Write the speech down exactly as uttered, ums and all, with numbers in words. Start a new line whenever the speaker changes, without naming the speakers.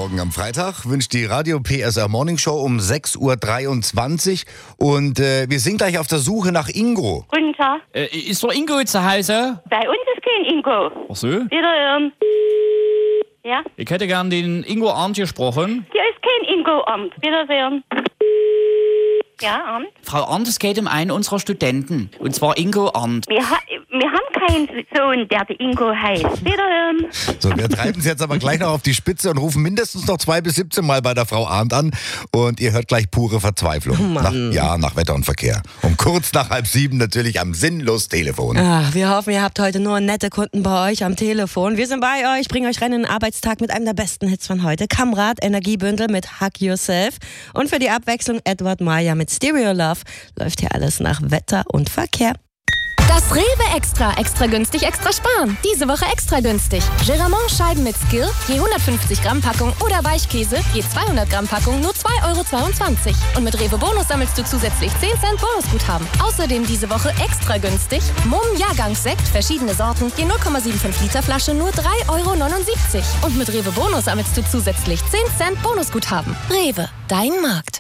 Morgen am Freitag wünscht die Radio P S R Morning Show um sechs Uhr dreiundzwanzig und äh, wir sind gleich auf der Suche nach Ingo.
Guten Tag.
Äh, ist doch Ingo zu Hause?
Bei uns ist kein Ingo.
Ach so?
Wieder, ähm, ja?
Ich hätte gern den Ingo Arndt gesprochen.
Hier ist kein Ingo-Amt. Wiedersehen. Ja, Amt?
Frau Arndt, es geht um einen unserer Studenten. Und zwar Ingo Arndt.
Wir, ha wir haben keinen Sohn, der der Ingo heißt. Wiederhören.
So, wir treiben es jetzt aber gleich noch auf die Spitze und rufen mindestens noch zwei bis siebzehn Mal bei der Frau Arndt an. Und ihr hört gleich pure Verzweiflung.
Oh
nach, ja, nach Wetter und Verkehr. Um kurz nach halb sieben natürlich am sinnlos Telefon.
Ach, wir hoffen, ihr habt heute nur nette Kunden bei euch am Telefon. Wir sind bei euch, bringen euch rein in den Arbeitstag mit einem der besten Hits von heute. Kamrat, Energiebündel mit Hug Yourself. Und für die Abwechslung Edward Maya mit Stereo Love. Läuft hier alles nach Wetter und Verkehr.
Das Rewe Extra. Extra günstig, extra sparen. Diese Woche extra günstig. Geramont Scheiben mit Skill, je hundertfünfzig Gramm Packung oder Weichkäse, je zweihundert Gramm Packung, nur zwei Euro zweiundzwanzig. Und mit Rewe Bonus sammelst du zusätzlich zehn Cent Bonusguthaben. Außerdem diese Woche extra günstig. Mumm Jahrgangssekt, verschiedene Sorten, je null Komma fünfundsiebzig Liter Flasche, nur drei Euro neunundsiebzig. Und mit Rewe Bonus sammelst du zusätzlich zehn Cent Bonusguthaben. Rewe, dein Markt.